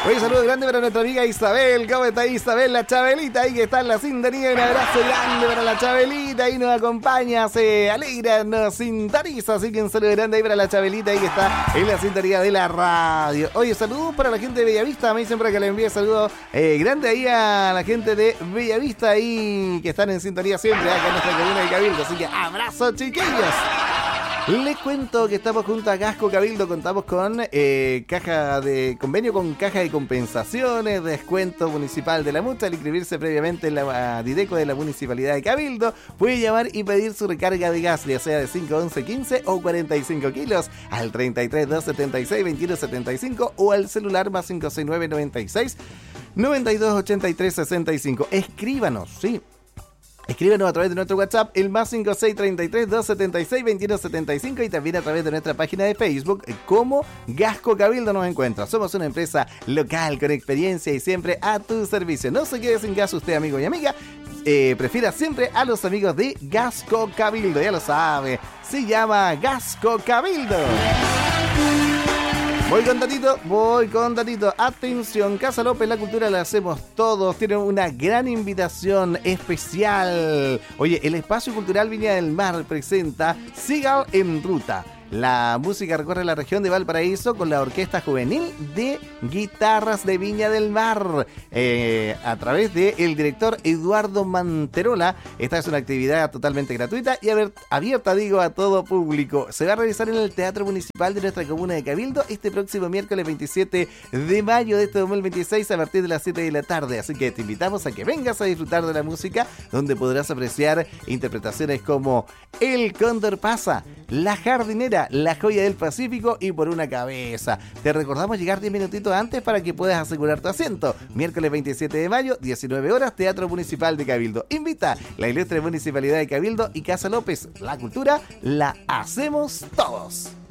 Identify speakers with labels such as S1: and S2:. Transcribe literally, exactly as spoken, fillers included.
S1: Un saludo grande para nuestra amiga Isabel. ¿Cómo está Isabel? La Chabelita ahí que está en la sintonía. Un abrazo grande para la Chabelita. Ahí nos acompaña, se alegra, nos sintoniza. Así que un saludo grande ahí para la Chabelita ahí que está en la sintonía de la radio. Oye, saludos para la gente de Bellavista. A mí siempre que le envíe saludos eh, grande ahí a la gente de Bellavista ahí que están en sintonía siempre acá en nuestra comuna de Cabildo. Así que abrazo, chiquillos. Les cuento que estamos junto a Gasco Cabildo, contamos con eh, caja de convenio con caja de compensaciones, descuento municipal de la multa al inscribirse previamente en la Dideco de la Municipalidad de Cabildo. Puede llamar y pedir su recarga de gas, ya sea de cinco, once, quince o cuarenta y cinco kilos, al treinta y tres, doscientos setenta y seis, veintiuno setenta y cinco o al celular más cinco seis nueve, noventa y seis, noventa y dos, ochenta y tres, sesenta y cinco. Escríbanos, sí. Escríbenos a través de nuestro WhatsApp, el más cinco seis, treinta y tres, doscientos setenta y seis, veintiuno setenta y cinco y también a través de nuestra página de Facebook, como Gasco Cabildo nos encuentra. Somos una empresa local con experiencia y siempre a tu servicio. No se quede sin gas usted, amigo y amiga. Eh, prefiera siempre a los amigos de Gasco Cabildo, ya lo sabe. Se llama Gasco Cabildo. Voy con datito, voy con datito. Atención, Casa López, la cultura la hacemos todos. Tienen una gran invitación especial. Oye, el Espacio Cultural Viña del Mar presenta Sigal en Ruta. La música recorre la región de Valparaíso con la Orquesta Juvenil de Guitarras de Viña del Mar, eh, a través del director Eduardo Manterola. Esta es una actividad totalmente gratuita y abierta, digo, a todo público. Se va a realizar en el Teatro Municipal de nuestra comuna de Cabildo este próximo miércoles veintisiete de mayo de este dos mil veintiséis a partir de las siete de la tarde. Así que te invitamos a que vengas a disfrutar de la música, donde podrás apreciar interpretaciones como El Cóndor Pasa, La Jardinera, La Joya del Pacífico y Por una Cabeza. Te recordamos llegar diez minutitos antes para que puedas asegurar tu asiento. Miércoles veintisiete de mayo, diecinueve horas, Teatro Municipal de Cabildo. Invita la ilustre Municipalidad de Cabildo y Casa López. La cultura la hacemos todos.